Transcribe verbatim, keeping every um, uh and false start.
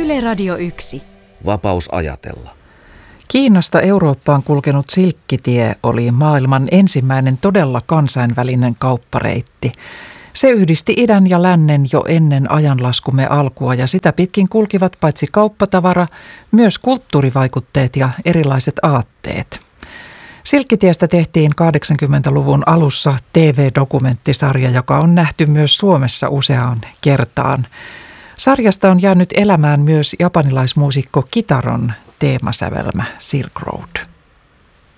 Yle Radio yksi. Vapaus ajatella. Kiinasta Eurooppaan kulkenut silkkitie oli maailman ensimmäinen todella kansainvälinen kauppareitti. Se yhdisti idän ja lännen jo ennen ajanlaskumme alkua ja sitä pitkin kulkivat paitsi kauppatavara, myös kulttuurivaikutteet ja erilaiset aatteet. Silkkitiestä tehtiin kahdeksankymmentäluvun alussa T V-dokumenttisarja, joka on nähty myös Suomessa useaan kertaan. Sarjasta on jäänyt elämään myös japanilaismuusikko Kitaron teemasävelmä Silk Road.